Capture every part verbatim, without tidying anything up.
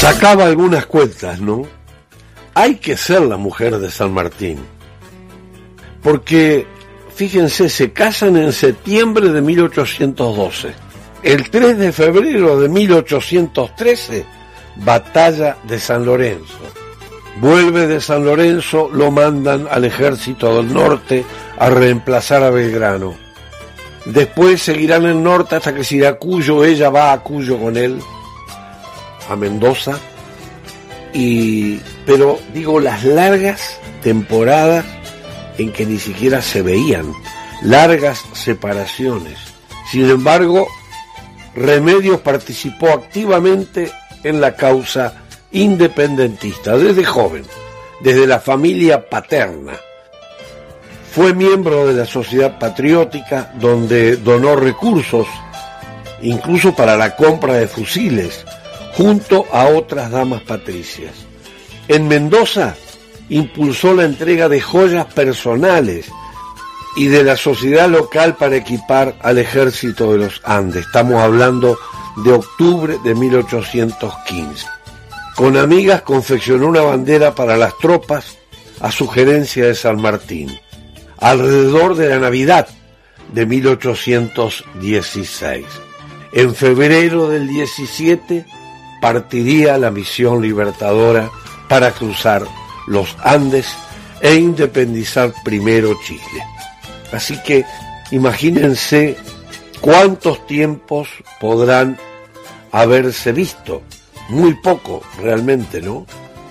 Sacaba algunas cuentas, ¿no? Hay que ser la mujer de San Martín. Porque, fíjense, se casan en septiembre de mil ochocientos doce. El tres de febrero de mil ochocientos trece, batalla de San Lorenzo. Vuelve de San Lorenzo, lo mandan al ejército del norte a reemplazar a Belgrano. Después seguirán en el norte hasta que se irá a Cuyo, ella va a Cuyo con él, a Mendoza, y pero digo, las largas temporadas en que ni siquiera se veían, largas separaciones. Sin embargo, Remedios participó activamente en la causa independentista desde joven, desde la familia paterna. Fue miembro de la Sociedad Patriótica, donde donó recursos, incluso para la compra de fusiles, junto a otras damas patricias. En Mendoza impulsó la entrega de joyas personales y de la sociedad local para equipar al ejército de los Andes. Estamos hablando de octubre de mil ochocientos quince. Con amigas confeccionó una bandera para las tropas a sugerencia de San Martín, alrededor de la Navidad de mil ochocientos dieciséis. En febrero del diecisiete partiría la misión libertadora para cruzar los Andes e independizar primero Chile. Así que imagínense cuántos tiempos podrán haberse visto. Muy poco, realmente, ¿no?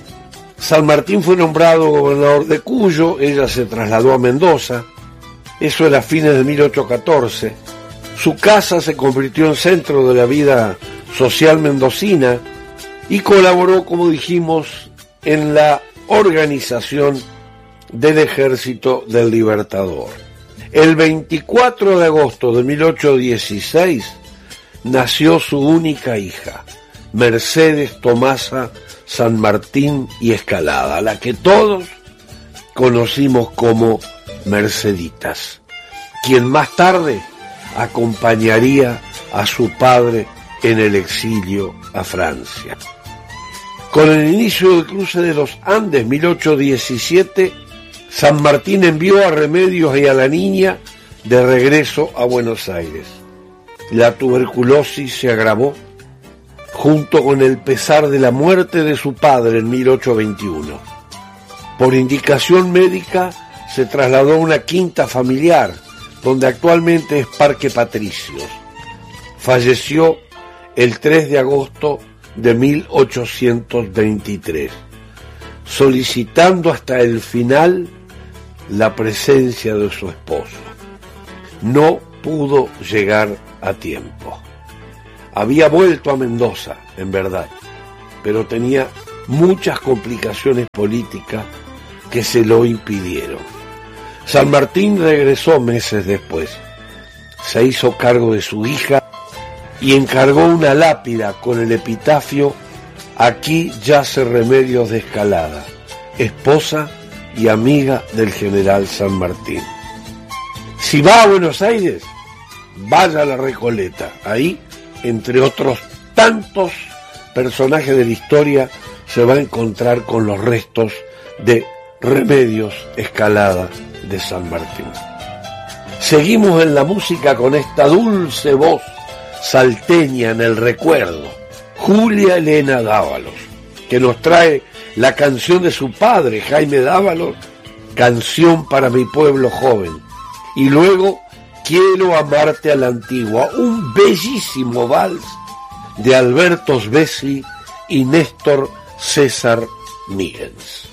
San Martín fue nombrado gobernador de Cuyo, ella se trasladó a Mendoza, eso era a fines de mil ochocientos catorce. Su casa se convirtió en centro de la vida social mendocina y colaboró, como dijimos, en la organización del Ejército del Libertador. El veinticuatro de agosto de mil ochocientos dieciséis nació su única hija, Mercedes Tomasa San Martín y Escalada, a la que todos conocimos como Merceditas, quien más tarde acompañaría a su padre en el exilio a Francia. Con el inicio del cruce de los Andes, mil ochocientos diecisiete, San Martín envió a Remedios y a la niña de regreso a Buenos Aires. La tuberculosis se agravó, junto con el pesar de la muerte de su padre en mil ochocientos veintiuno. Por indicación médica, se trasladó a una quinta familiar, donde actualmente es Parque Patricios. Falleció el tres de agosto de mil ochocientos veintitrés, solicitando hasta el final la presencia de su esposo. No pudo llegar a tiempo. Había vuelto a Mendoza, en verdad, pero tenía muchas complicaciones políticas que se lo impidieron. San Martín regresó meses después, se hizo cargo de su hija y encargó una lápida con el epitafio: aquí yace Remedios de Escalada, esposa y amiga del general San Martín. Si va a Buenos Aires, vaya a la Recoleta, ahí, entre otros tantos personajes de la historia, se va a encontrar con los restos de Remedios Escalada de San Martín. Seguimos en la música con esta dulce voz salteña en el recuerdo, Julia Elena Dávalos, que nos trae la canción de su padre, Jaime Dávalos, Canción para mi pueblo joven, y luego Quiero amarte a la antigua, un bellísimo vals de Alberto Sbesi y Néstor César Míguez.